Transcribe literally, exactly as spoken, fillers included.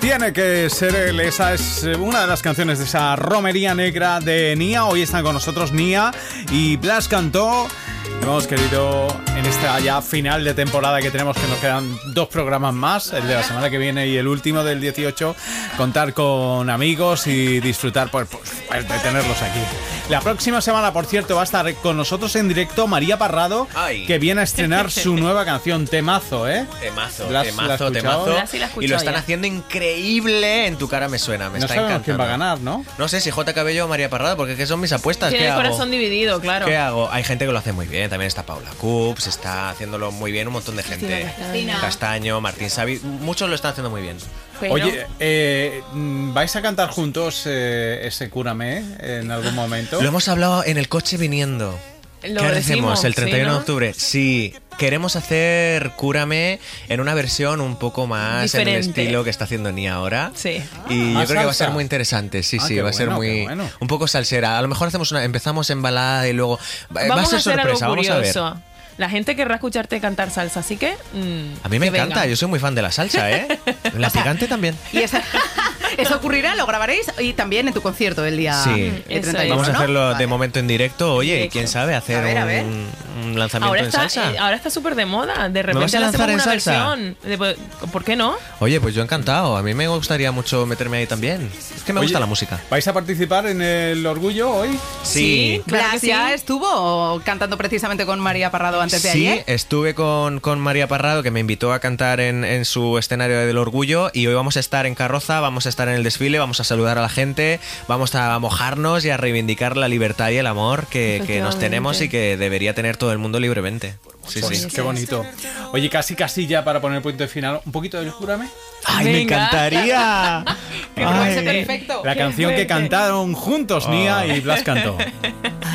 Tiene que ser él. Esa es una de las canciones de esa romería negra de Nia. Hoy están con nosotros Nia y Blas Cantó. Hemos querido, en esta ya final de temporada que tenemos, que nos quedan dos programas más, el de la semana que viene y el último del dieciocho, contar con amigos y disfrutar pues, pues, de tenerlos aquí. La próxima semana, por cierto, va a estar con nosotros en directo María Parrado, Ay. que viene a estrenar su nueva canción, Temazo, ¿eh? Temazo, ¿La, temazo, la temazo. La y lo están ya. haciendo increíble. En tu cara me suena, me no está sabemos encantando. quién va a ganar, ¿no? No sé si J. Cabello o María Parrado, porque ¿qué son mis apuestas? Tiene ¿Qué el hago? corazón dividido, claro. ¿Qué hago? Hay gente que lo hace muy bien. También está Paula Cups, está haciéndolo muy bien un montón de gente. Castaño. Castaño, Martín Savi, muchos lo están haciendo muy bien. Pero... Oye, eh, ¿vais a cantar juntos eh, ese Cúrame en algún momento? Lo hemos hablado en el coche viniendo. Lo ¿Qué decimos, hacemos el treinta y uno ¿sí, no? de octubre? Sí, queremos hacer Cúrame en una versión un poco más Diferente. en el estilo que está haciendo Nia ahora. Sí. Y Ah, yo creo que va a salsa. ser muy interesante. Sí, Ah, sí, qué va a ser bueno, muy qué bueno. un poco salsera. A lo mejor hacemos una, empezamos en balada y luego va, Vamos va a ser a hacer sorpresa. algo Vamos a ver. curioso. La gente querrá escucharte cantar salsa, así que... Mmm, A mí me que encanta, venga. yo soy muy fan de la salsa, ¿eh? La picante también. Y esa, eso ocurrirá, lo grabaréis y también en tu concierto el día Sí. el Eso treinta y uno, Vamos a ¿no? hacerlo de Vale. momento en directo. Oye, Directo. quién sabe hacer A ver, a ver. Un, un lanzamiento Ahora en está, salsa. eh, ahora está súper de moda. De vas repente a le lanzar hacemos en una salsa? versión. De- ¿Por qué no? Oye, pues yo encantado. A mí me gustaría mucho meterme ahí también. Es que me Oye, gusta la música. ¿Vais a participar en el Orgullo hoy? Sí. Claro Blas que ya sí. estuvo cantando precisamente con María Parrado antes de Sí, ayer. estuve con, con María Parrado, que me invitó a cantar en, en su escenario del Orgullo, y hoy vamos a estar en carroza, vamos a estar en el desfile, vamos a saludar a la gente, vamos a mojarnos y a reivindicar la libertad y el amor que, que nos Efectivamente. tenemos y que debería tener todo el mundo libremente. Sí, Pues, sí. qué bonito. Oye, casi casi ya para poner punto de final, un poquito del Júrame. ¡Ay, me Venga. encantaría! Que me parece Ay. perfecto. La Qué canción que fuerte. cantaron juntos Nia y Blas Cantó.